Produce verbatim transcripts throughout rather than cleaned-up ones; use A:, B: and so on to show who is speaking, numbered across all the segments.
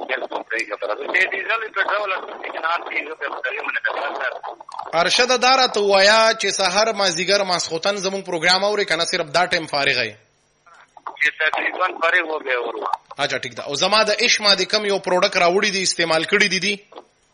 A: بالکل صحیح خبره ده. دې ډیزل پټرول چې نه کیږي په تقریبا
B: ارشد دارا ته وایا چې سحر مازیګر ماسخوتن زموږ پروګرام اوري کنه صرف دا ټیم فارغ ای
A: چې تقریبا فارغ و به ورو.
B: اچھا ٹھیک ده. او زما د اشما د کم یو پروډکټ راوړی دی استعمال کړی دی دی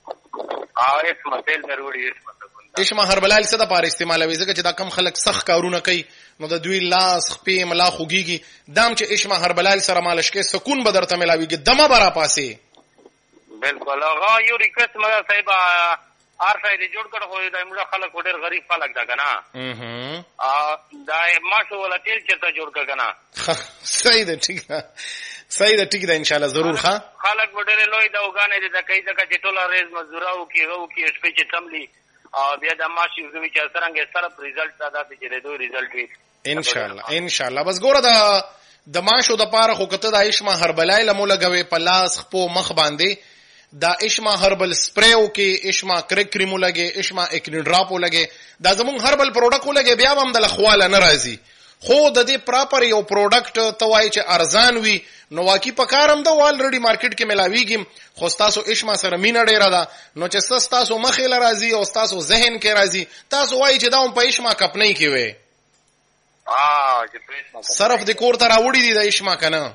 A: ا اسمه تیل مروړي اسمه
B: اشما هربلال څه د پاره استعمالوي ځکه چې دا کم خلک سخت کارونه کوي نو د دوی لاس خپې ملا خوږيږي دام چې اشما هربلال سره مالش کې سکون به درته ملاويږي دمه برا پاسه.
A: بالکل هغه یو ریکوست مې صاحب ار شای دې جوړ کړو خو دا موږ خلک ډېر غریب خلک دا کنه
B: اها
A: ا دا ماشو ولا تیل چرته جوړ کړه کنه
B: صحیح ده ټیک ده صحیح ده ټیک ده ان شاء الله ضرور ښه
A: خلک ډېر لوی دا وګانې دې کوي ځکه چې ټول ریز مزدوراو کیغو کې شپې چې تملی او بیا د ماشي زمي چې څنګه سره ریزلټ دا چې دوی ریزلټ وي
B: ان شاء الله ان شاء الله. بس ګوره دا د ماشو د پاره خو کته د اشما هربلای لمو لګوي پلاس خپو مخ باندې دا اشما هربل سپریو کې اشما کرک کریمو لګي اشما اکنی ډراپو لګي دا زمون هربل پروډکټ لګي بیا هم د لخواله ناراضي خو د دې پراپر یو پروډکټ توای چې ارزان وي نو واقعي پکارم دا والریډي مارکیټ کې ملاويږي خو تاسو اشما سره مینه ډیره ده نو چې تاسو مخې لراځي او تاسو ذهن کې راځي تاسو وایي چې دا هم په اشما کپنې کې وي
A: اه چې په اشما
B: صرف د کور ته راوړي دي د اشما کنه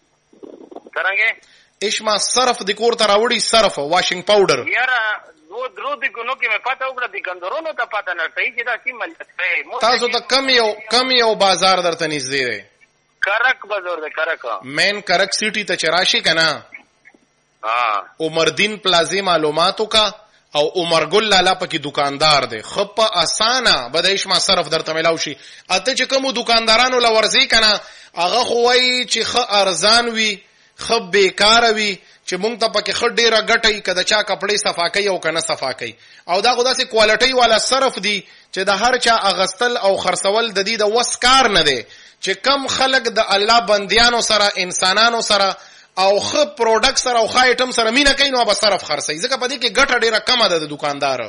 A: څنګه
B: اشما صرف د کور ته راوړي صرف واشنګ پاوډر
A: یاره نو درو د ګونو کې مې پته وکړه د ګندرونو ته پته نه صحیح چې دا سیمه
B: تاسو ته کم یو کم یو بازار درته نږدې دی
A: کرک بازار دی کرک
B: مین کرک سیټي ته چراشي کنه
A: ها
B: عمردین پلازی معلوماتو کا او عمر ګل لالا پکې دکاندار دی خپ اسانه بدایش ما صرف درته ملاو شي اته چې کوم دکاندارانو لورځي کنه هغه خو وای چې خ ارزان وي خپ بیکار وي چې مونږ ته پکې خډ ډیره ګټي کده چا کپڑے صفا کوي او کنه صفا کوي او دا خدا سي کوالټي والا صرف دي چې د هر چا اغستل او خرڅول د دې د وسکار نه دي چې کم خلق د الله بنديانو سره انسانانو سره او خ پروډکټ سره او خ آیټم سره مینه کوي نو به صرف خرڅي ځکه په دې کې ګټه ډیره کمه ده د دکاندار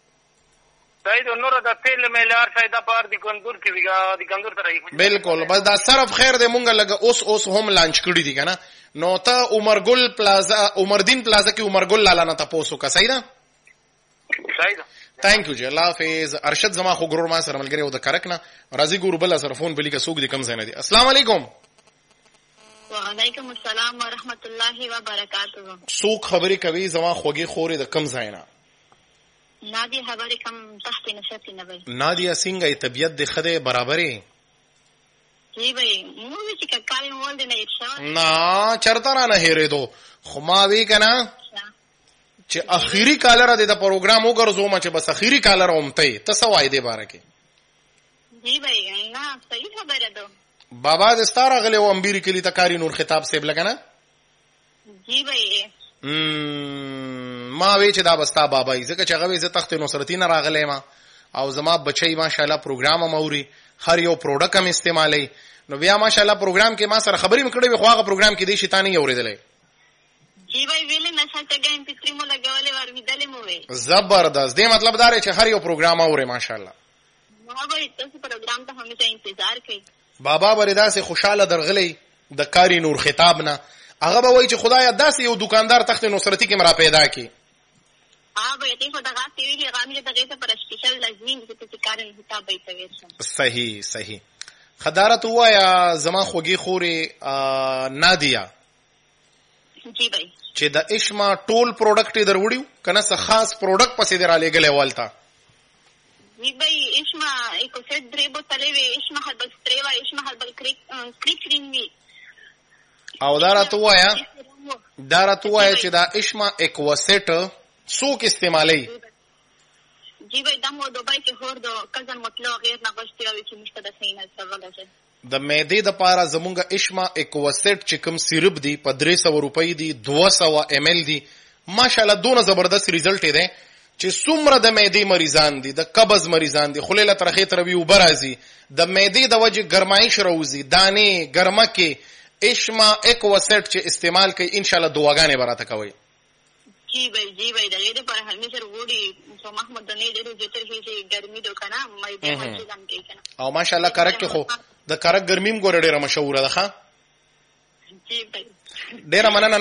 A: صحیح ده نور د تیل میلار شاید په د کندور کې ویګا د کندور سره
B: بالکل بس دا صرف خیر دې مونږ لګه اوس اوس هم لانچ کړی دي کنه نو ته عمرګل پلازا عمردین پلازا کې عمرګل لالا نه تاسو کا صحیح ده
A: صحیح ده
B: تhank you جی الله حافظ. ارشد زما خو ګرور ما سره ملګری او د کرک نه راضي ګور بل سره فون بلی کا سوق دي کم زنه دي. السلام علیکم.
C: وعلیکم السلام ورحمت الله وبرکاته.
B: سوق خبري کوي زما خوږی خوري د کم زینا
C: نادی خبري کم تحت نشات نه وي
B: نادیا څنګه طبيعت د خده برابرې
C: جی بھائی مو چې کال مول دی نه ارشاد
B: نه چرته را نه هېره دو خو ما وی کنه چې اخیری کالر د پروګرام وګرځوم چې بس اخیری کالر اومته ته سوای دی باره کې
C: جی بھائی نه صحیح خبره ده
B: بابا د ستاره غلې و امبيري کلی تکاری نور خطاب سیب لګنه
C: جی بھائی
B: ما وی چې دا بستا بابا یې ځکه چې هغه زه تخت نصرتی نه راغلې ما او زما بچي ماشاءالله پروګرام موري هر یو پروډکټ هم استعمالي نو بیا ماشاءالله پروګرام کې ما سره خبرې مکړې وي خو هغه پروګرام کې دې شیطانی اورېدلې
C: جی بھائی ویلې نشه ته ګایم پکری مو لګولې ور ویدلې مو وي
B: زبردست دې مطلب دا چې هر یو پروګرام اوري ماشاءالله
C: ما به تاسو پروګرام ته همیشه انتظار کوي
B: بابا وردا سه خوشاله درغلې د کاری نور خطاب نه هغه به وای چې خدای داسې یو دکاندار تخت نصرتی کې مرا پیدا کی
C: ها به دې خدای غا سیوی غامل دغه ته پر سپیشل لازمي چې کارن حساب به توي
B: صحیح صحیح خدارت وایا زما خوږی خوري نادیا
C: جی بھائی
B: چې د اشما ټول پروډکټ دروړیو کنه څه خاص پروډکټ پسې درالې غلې والتا
C: جی بھائی اشما ایکو سیټ درې بوتلې وي اشما هربل سپری وای اشما هربل کریک کریک کریم وی
B: او دارت وایا دارت وایا چې دا اشما ایکو سیټ څوک استعمالي
C: جی بھائی دمو دوبای کې هور دو کزن مطلب غیر نه غشتي او چې مشته د سینې سره راځي
B: د مېدې د پاره زمونږه اشما ایکو سیټ چې کوم سیرپ دی په درې سوه روپۍ دی دوه سوه ایم ایل دی ماشاءالله دونه زبردست ریزلټ دی چې څومره د مېدې مریضان دي د قبض مریضان دي خلیله ترخی تروي او برازي د مېدې د وجه ګرمایش روزي دانه ګرمکه اشما ایکو سیټ چې استعمال کوي ان شاء الله دعاګانې براته کوي
C: جی بھائی جی بھائی دغه پر همیشه وګړي سو محمد دنه دې جتر هي ګرمي دو کنه مې دې مچ ځان کوي کنه
B: او ماشاءالله کرک خو د کرک ګرمیم ګور ډیره مشهور ده ښا
C: جی بھائی
B: ډیره مننه